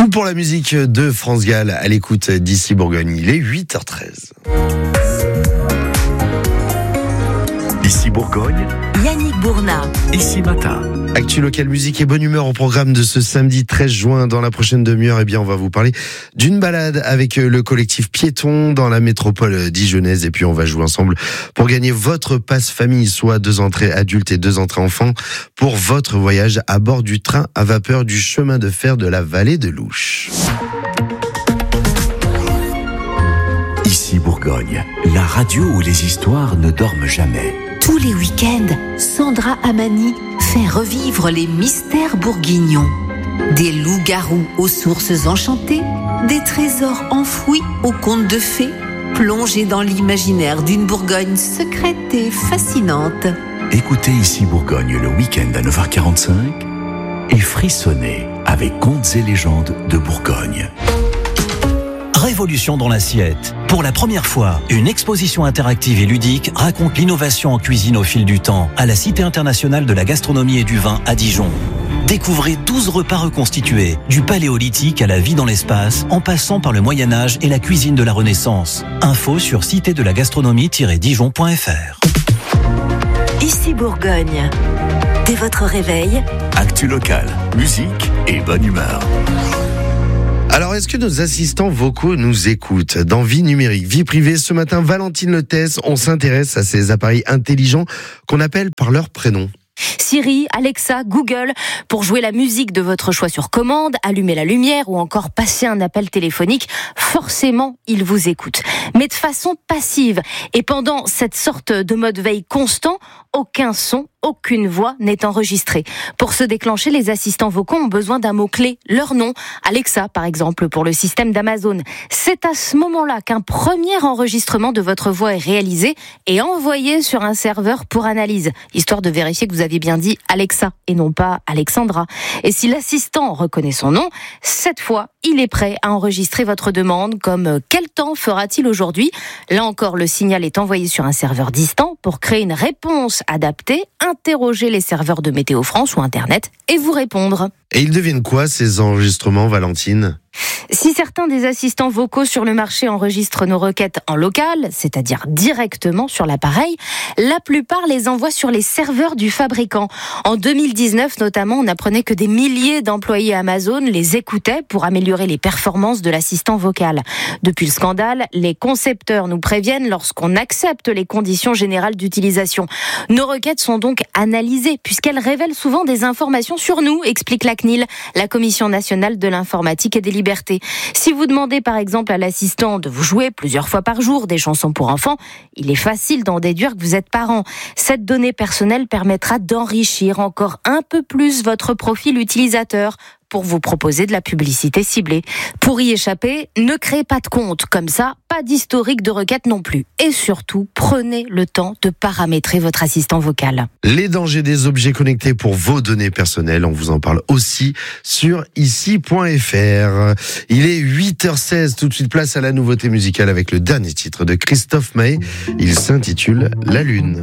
Tout pour la musique de France Gall à l'écoute d'Ici Bourgogne. Il est 8h13. Ici Bourgogne, Yannick Bournat. Ici Matin. Actu local musique et bonne humeur au programme de ce samedi 13 juin. Dans la prochaine demi-heure, on va vous parler d'une balade avec le collectif Piéton dans la métropole dijonnaise. Et puis on va jouer ensemble pour gagner votre passe famille, soit 2 entrées adultes et 2 entrées enfants pour votre voyage à bord du train à vapeur du chemin de fer de la vallée de l'Ouche. Ici Bourgogne, la radio où les histoires ne dorment jamais. Tous les week-ends, Sandra Amani fait revivre les mystères bourguignons. Des loups-garous aux sources enchantées, des trésors enfouis aux contes de fées, plongés dans l'imaginaire d'une Bourgogne secrète et fascinante. Écoutez Ici Bourgogne le week-end à 9h45 et frissonnez avec Contes et légendes de Bourgogne. Révolution dans l'assiette. Pour la première fois, une exposition interactive et ludique raconte l'innovation en cuisine au fil du temps à la Cité internationale de la gastronomie et du vin à Dijon. Découvrez 12 repas reconstitués, du paléolithique à la vie dans l'espace, en passant par le Moyen-Âge et la cuisine de la Renaissance. Info sur citédelagastronomie-dijon.fr. Ici Bourgogne. Dès votre réveil, Actu local, musique et bonne humeur. Alors, est-ce que nos assistants vocaux nous écoutent? Dans Vie numérique, vie privée, ce matin, Valentine Letès, on s'intéresse à ces appareils intelligents qu'on appelle par leur prénom. Siri, Alexa, Google, pour jouer la musique de votre choix sur commande, allumer la lumière ou encore passer un appel téléphonique, forcément, ils vous écoutent. Mais de façon passive. Et pendant cette sorte de mode veille constant, aucun son, aucune voix n'est enregistrée. Pour se déclencher, les assistants vocaux ont besoin d'un mot-clé, leur nom. Alexa, par exemple, pour le système d'Amazon. C'est à ce moment-là qu'un premier enregistrement de votre voix est réalisé et envoyé sur un serveur pour analyse, histoire de vérifier que vous avez bien dit Alexa et non pas Alexandra. Et si l'assistant reconnaît son nom, cette fois, il est prêt à enregistrer votre demande comme « Quel temps fera-t-il aujourd'hui ?» Là encore, le signal est envoyé sur un serveur distant pour créer une réponse adaptée, interroger les serveurs de Météo France ou Internet et vous répondre. Et ils deviennent quoi, ces enregistrements, Valentine ? Si certains des assistants vocaux sur le marché enregistrent nos requêtes en local, c'est-à-dire directement sur l'appareil, la plupart les envoient sur les serveurs du fabricant. En 2019 notamment, on apprenait que des milliers d'employés Amazon les écoutaient pour améliorer les performances de l'assistant vocal. Depuis le scandale, les concepteurs nous préviennent lorsqu'on accepte les conditions générales d'utilisation. Nos requêtes sont donc analysées puisqu'elles révèlent souvent des informations sur nous, explique la CNIL, la Commission nationale de l'informatique et des libertés. Si vous demandez par exemple à l'assistant de vous jouer plusieurs fois par jour des chansons pour enfants, il est facile d'en déduire que vous êtes parent. Cette donnée personnelle permettra d'enrichir encore un peu plus votre profil utilisateur pour vous proposer de la publicité ciblée. Pour y échapper, ne créez pas de compte. Comme ça, pas d'historique de requête non plus. Et surtout, prenez le temps de paramétrer votre assistant vocal. Les dangers des objets connectés pour vos données personnelles, on vous en parle aussi sur ici.fr. Il est 8h16, tout de suite place à la nouveauté musicale avec le dernier titre de Christophe Maé. Il s'intitule La Lune.